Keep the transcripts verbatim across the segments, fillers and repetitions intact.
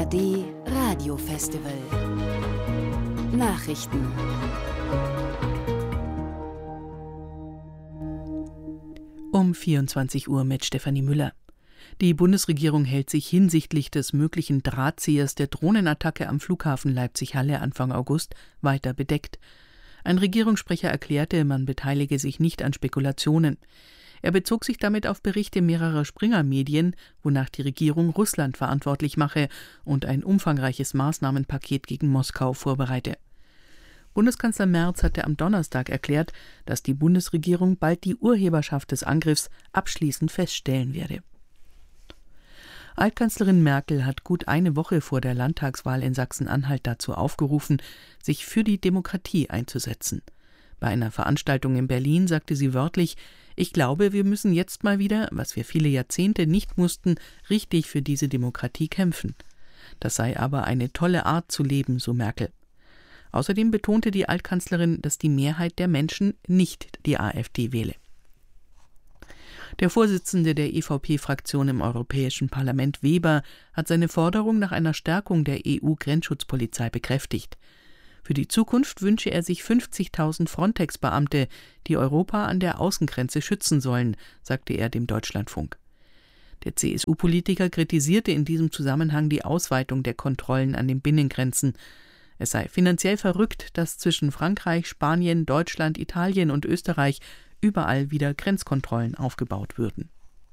D Radio Festival. Nachrichten. Um vierundzwanzig Uhr mit Stefanie Müller. Die Bundesregierung hält sich hinsichtlich des möglichen Drahtziehers der Drohnenattacke am Flughafen Leipzig-Halle Anfang August weiter bedeckt. Ein Regierungssprecher erklärte, man beteilige sich nicht an Spekulationen. Er bezog sich damit auf Berichte mehrerer Springer-Medien, wonach die Regierung Russland verantwortlich mache und ein umfangreiches Maßnahmenpaket gegen Moskau vorbereite. Bundeskanzler Merz hatte am Donnerstag erklärt, dass die Bundesregierung bald die Urheberschaft des Angriffs abschließend feststellen werde. Altkanzlerin Merkel hat gut eine Woche vor der Landtagswahl in Sachsen-Anhalt dazu aufgerufen, sich für die Demokratie einzusetzen. Bei einer Veranstaltung in Berlin sagte sie wörtlich: Ich glaube, wir müssen jetzt mal wieder, was wir viele Jahrzehnte nicht mussten, richtig für diese Demokratie kämpfen. Das sei aber eine tolle Art zu leben, so Merkel. Außerdem betonte die Altkanzlerin, dass die Mehrheit der Menschen nicht die AfD wähle. Der Vorsitzende der E V P-Fraktion im Europäischen Parlament, Weber, hat seine Forderung nach einer Stärkung der E U-Grenzschutzpolizei bekräftigt. Für die Zukunft wünsche er sich fünfzigtausend Frontex-Beamte, die Europa an der Außengrenze schützen sollen, sagte er dem Deutschlandfunk. Der C S U-Politiker kritisierte in diesem Zusammenhang die Ausweitung der Kontrollen an den Binnengrenzen. Es sei finanziell verrückt, dass zwischen Frankreich, Spanien, Deutschland, Italien und Österreich überall wieder Grenzkontrollen aufgebaut würden.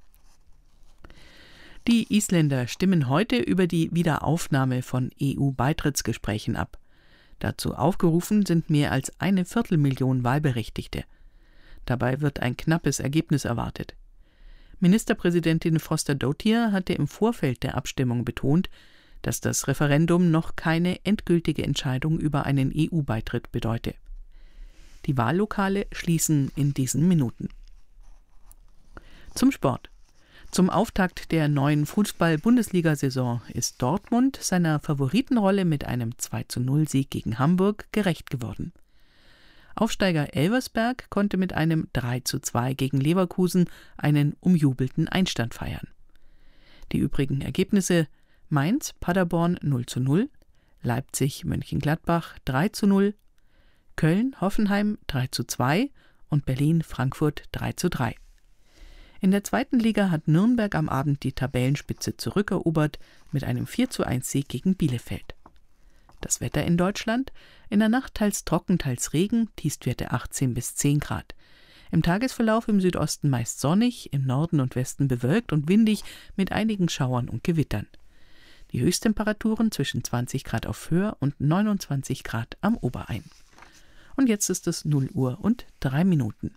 Die Isländer stimmen heute über die Wiederaufnahme von E U-Beitrittsgesprächen ab. Dazu aufgerufen sind mehr als eine Viertelmillion Wahlberechtigte. Dabei wird ein knappes Ergebnis erwartet. Ministerpräsidentin Foster-Dottir hatte im Vorfeld der Abstimmung betont, dass das Referendum noch keine endgültige Entscheidung über einen E U-Beitritt bedeute. Die Wahllokale schließen in diesen Minuten. Zum Sport. Zum Auftakt der neuen Fußball-Bundesliga-Saison ist Dortmund seiner Favoritenrolle mit einem zwei zu null Sieg gegen Hamburg gerecht geworden. Aufsteiger Elversberg konnte mit einem drei zu zwei gegen Leverkusen einen umjubelten Einstand feiern. Die übrigen Ergebnisse: Mainz, Paderborn null zu null, Leipzig, Mönchengladbach drei zu null, Köln, Hoffenheim drei zu zwei und Berlin, Frankfurt drei zu drei. In der zweiten Liga hat Nürnberg am Abend die Tabellenspitze zurückerobert mit einem vier zu eins Sieg gegen Bielefeld. Das Wetter in Deutschland: In der Nacht teils trocken, teils Regen, Tiefstwerte achtzehn bis zehn Grad. Im Tagesverlauf im Südosten meist sonnig, im Norden und Westen bewölkt und windig mit einigen Schauern und Gewittern. Die Höchsttemperaturen zwischen zwanzig Grad auf Föhr und neunundzwanzig Grad am Oberrhein. Und jetzt ist es null Uhr und drei Minuten.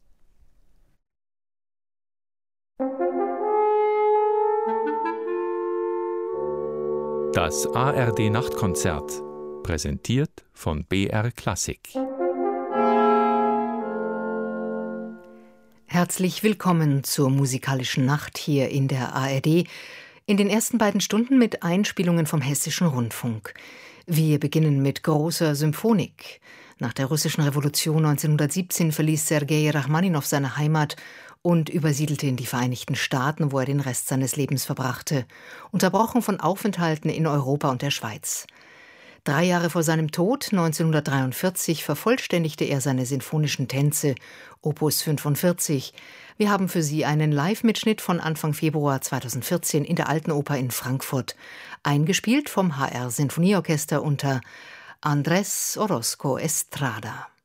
Das A R D-Nachtkonzert, präsentiert von B R Klassik. Herzlich willkommen zur musikalischen Nacht hier in der A R D. In den ersten beiden Stunden mit Einspielungen vom Hessischen Rundfunk. Wir beginnen mit großer Symphonik. Nach der russischen Revolution neunzehnhundertsiebzehn verließ Sergei Rachmaninow seine Heimat und übersiedelte in die Vereinigten Staaten, wo er den Rest seines Lebens verbrachte, unterbrochen von Aufenthalten in Europa und der Schweiz. Drei Jahre vor seinem Tod, neunzehnhundertdreiundvierzig, vervollständigte er seine sinfonischen Tänze, Opus fünfundvierzig. Wir haben für Sie einen Live-Mitschnitt von Anfang Februar zweitausendvierzehn in der Alten Oper in Frankfurt, eingespielt vom H R Sinfonieorchester unter Andrés Orozco Estrada.